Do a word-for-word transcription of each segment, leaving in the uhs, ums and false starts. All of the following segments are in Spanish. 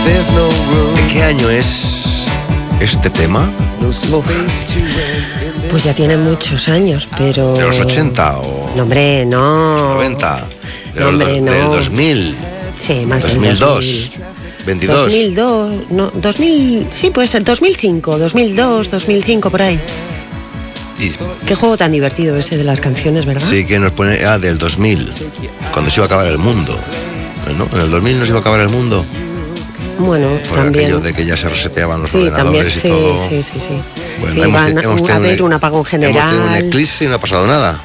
¿De qué año es este tema? Uf, pues ya tiene muchos años, pero... ¿De los ochenta o...? No, hombre, no. ¿De los noventa? ¿De No, los hombre, do- no. ¿Del dos mil? Sí, más dos del mil dos. dos mil. ¿veintidós? dos mil dos, no, dos mil, sí, puede ser dos mil cinco, dos mil dos, dos mil cinco, por ahí. Y, Qué juego tan divertido ese de las canciones, ¿verdad? sí, que nos pone... Ah, del dos mil, cuando se iba a acabar el mundo. ¿No? En el dos mil nos iba a acabar el mundo. Bueno, Por también. aquello de que ya se reseteaban los Sí, también, ordenadores y sí, todo. sí, sí, sí. Bueno, Sí, hemos, van te- hemos a tenido haber un apagón Hemos tenido un general. eclipse y no ha pasado nada.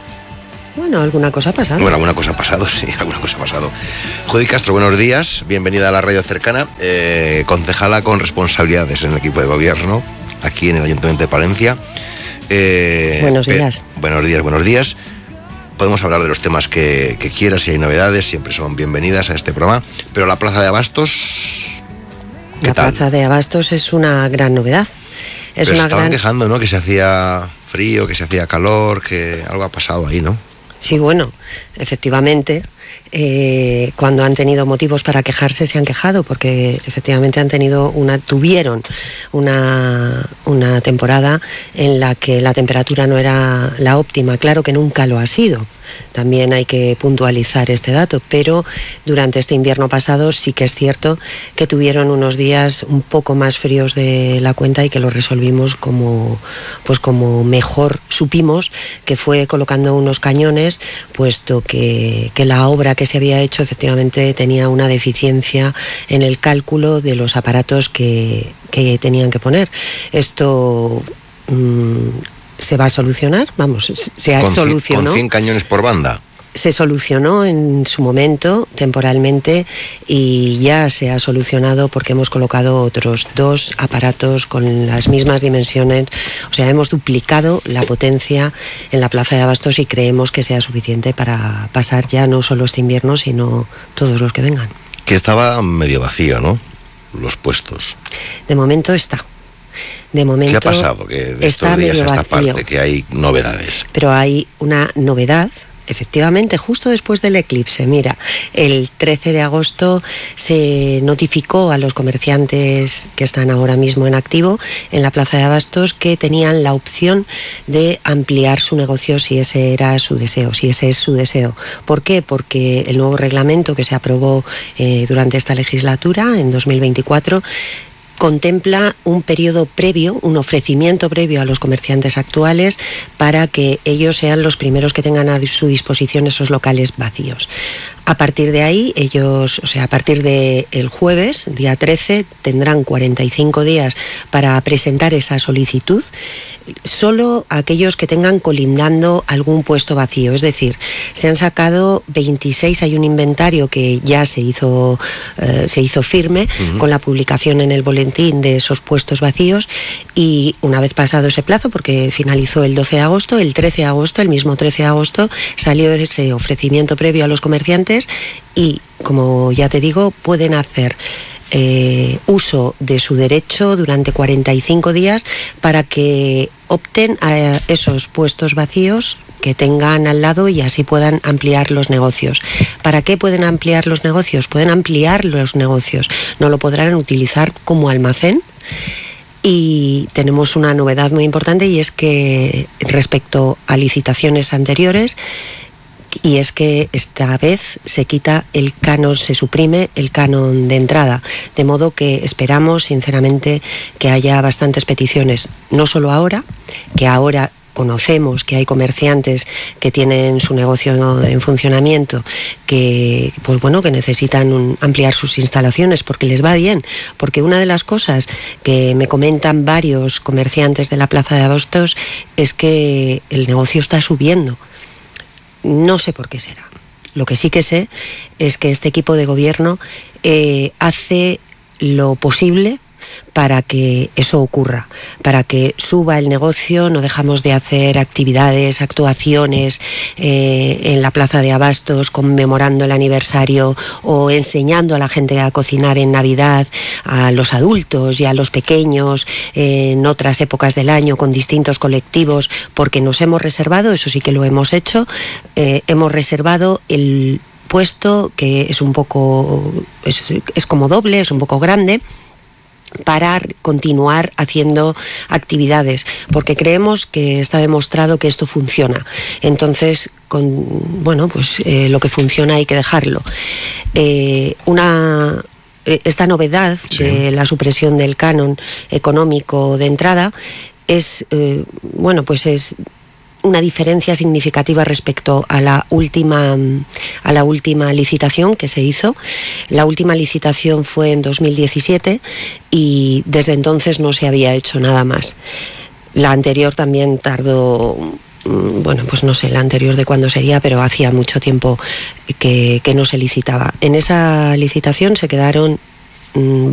Bueno, alguna cosa ha pasado. Bueno, alguna cosa ha pasado, sí, alguna cosa ha pasado. Judy Castro, buenos días, bienvenida a la radio cercana, eh, concejala con responsabilidades en el equipo de gobierno, aquí en el Ayuntamiento de Palencia. Eh, Buenos pe- días. Buenos días, buenos días. Podemos hablar de los temas que, que quieras, si hay novedades, siempre son bienvenidas a este programa. Pero la Plaza de Abastos, ¿qué La tal? plaza de Abastos es una gran novedad. Es Pero una se estaban gran... quejando, ¿no? Que se hacía frío, que se hacía calor, que algo ha pasado ahí, ¿no? Sí, bueno, efectivamente, eh, cuando han tenido motivos para quejarse se han quejado, porque efectivamente han tenido una, tuvieron una, una temporada en la que la temperatura no era la óptima. Claro que nunca lo ha sido. También hay que puntualizar este dato, pero durante este invierno pasado sí que es cierto que tuvieron unos días un poco más fríos de la cuenta y que lo resolvimos como, pues como mejor supimos, que fue colocando unos cañones, puesto que, que la obra que se había hecho efectivamente tenía una deficiencia en el cálculo de los aparatos que, que tenían que poner. Esto... Mmm, ¿se va a solucionar? Vamos, se ha Con, cien- solucionado. con cien cañones por banda. Se solucionó en su momento, temporalmente, y ya se ha solucionado porque hemos colocado otros dos aparatos con las mismas dimensiones. O sea, hemos duplicado la potencia en la Plaza de Abastos y creemos que sea suficiente para pasar ya no solo este invierno, sino todos los que vengan. Que estaba medio vacío, ¿no? Los puestos. De momento está. De momento ¿Qué ha pasado? Que de está estos días medio a esta vacío. parte, que hay novedades. Pero hay una novedad, efectivamente, justo después del eclipse. Mira, el trece de agosto se notificó a los comerciantes que están ahora mismo en activo en la Plaza de Abastos que tenían la opción de ampliar su negocio si ese era su deseo, si ese es su deseo. ¿Por qué? Porque el nuevo reglamento que se aprobó eh, durante esta legislatura, en dos mil veinticuatro, contempla un periodo previo, un ofrecimiento previo a los comerciantes actuales para que ellos sean los primeros que tengan a su disposición esos locales vacíos. A partir de ahí, ellos, o sea, a partir del jueves, día trece, tendrán cuarenta y cinco días para presentar esa solicitud, solo aquellos que tengan colindando algún puesto vacío. Es decir, se han sacado veintiséis, hay un inventario que ya se hizo, eh, se hizo firme uh-huh. con la publicación en el boletín de esos puestos vacíos, y una vez pasado ese plazo, porque finalizó el doce de agosto, el trece de agosto, el mismo trece de agosto, salió ese ofrecimiento previo a los comerciantes y, como ya te digo, pueden hacer Eh, uso de su derecho durante cuarenta y cinco días para que opten a esos puestos vacíos que tengan al lado y así puedan ampliar los negocios. ¿Para qué pueden ampliar los negocios? Pueden ampliar los negocios, no lo podrán utilizar como almacén. Y tenemos una novedad muy importante, y es que respecto a licitaciones anteriores, y es que esta vez se quita el canon, se suprime el canon de entrada, de modo que esperamos sinceramente que haya bastantes peticiones, no solo ahora, que ahora conocemos que hay comerciantes que tienen su negocio en funcionamiento, que pues bueno, que necesitan un, ampliar sus instalaciones porque les va bien, porque una de las cosas que me comentan varios comerciantes de la Plaza de Abastos es que el negocio está subiendo. No sé por qué será. Lo que sí que sé es que este equipo de gobierno eh, hace lo posible para que eso ocurra, para que suba el negocio. No dejamos de hacer actividades, actuaciones eh, en la Plaza de Abastos, conmemorando el aniversario o enseñando a la gente a cocinar en Navidad, a los adultos y a los pequeños eh, en otras épocas del año con distintos colectivos, porque nos hemos reservado, eso sí que lo hemos hecho, eh, hemos reservado el puesto que es un poco, es, es como doble, es un poco grande, para continuar haciendo actividades, porque creemos que está demostrado que esto funciona. Entonces, con, bueno, pues eh, lo que funciona hay que dejarlo. Eh, una esta novedad sí. de la supresión del canon económico de entrada es, eh, bueno, pues es una diferencia significativa respecto a la última a la última licitación que se hizo. La última licitación fue en dos mil diecisiete y desde entonces no se había hecho nada más. La anterior también tardó, bueno, pues no sé la anterior de cuándo sería, pero hacía mucho tiempo que, que no se licitaba. En esa licitación se quedaron